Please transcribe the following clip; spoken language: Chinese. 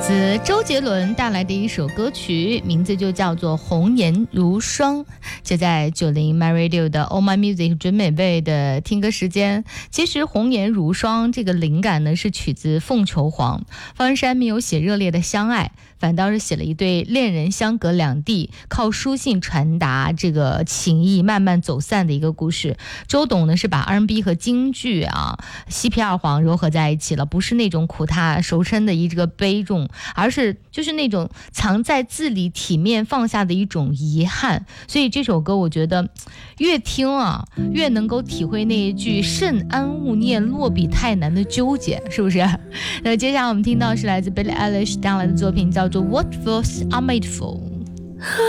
自周杰伦带来的一首歌曲，名字就叫做《红颜如霜》。就在90 My Radio 的 All My Music 准美味的听歌时间。其实《红颜如霜》这个灵感呢是取自凤求凰，方文山没有写热烈的相爱，反倒是写了一对恋人相隔两地，靠书信传达这个情谊慢慢走散的一个故事。周董呢是把 R&B 和京剧西皮二黄糅合在一起了，不是那种苦踏熟称的这个悲重，而是就是那种藏在字里体面放下的一种遗憾。所以这首歌我觉得越听越能够体会那一句甚安勿念，落笔太难的纠结，是不是？那接下来我们听到是来自 Billie Eilish 带来的作品，叫做 What Was I Made For。